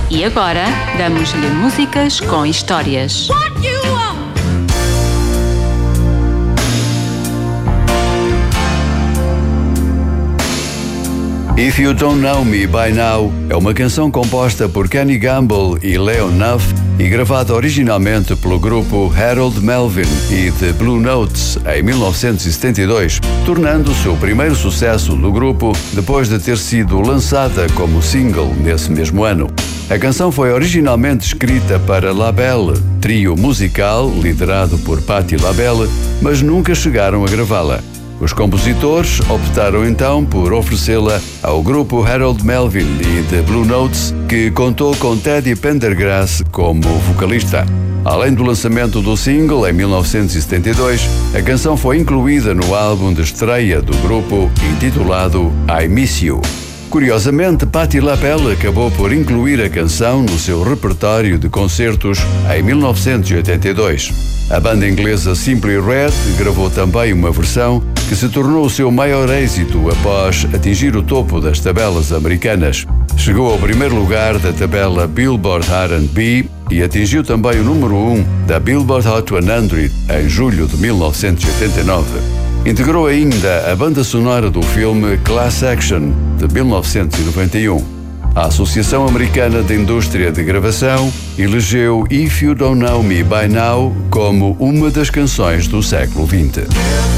E agora, damos-lhe músicas com histórias. If You Don't Know Me By Now é uma canção composta por Kenny Gamble e Leon Nuff e gravada originalmente pelo grupo Harold Melvin e The Blue Notes em 1972, tornando-se o primeiro sucesso do grupo depois de ter sido lançada como single nesse mesmo ano. A canção foi originalmente escrita para LaBelle, trio musical liderado por Patti LaBelle, mas nunca chegaram a gravá-la. Os compositores optaram então por oferecê-la ao grupo Harold Melvin e The Blue Notes, que contou com Teddy Pendergrass como vocalista. Além do lançamento do single em 1972, a canção foi incluída no álbum de estreia do grupo intitulado I Miss You. Curiosamente, Patti LaBelle acabou por incluir a canção no seu repertório de concertos em 1982. A banda inglesa Simply Red gravou também uma versão que se tornou o seu maior êxito após atingir o topo das tabelas americanas. Chegou ao primeiro lugar da tabela Billboard R&B e atingiu também o número 1 da Billboard Hot 100 em julho de 1989. Integrou ainda a banda sonora do filme Class Action, de 1991. A Associação Americana de Indústria de Gravação elegeu If You Don't Know Me By Now como uma das canções do século XX.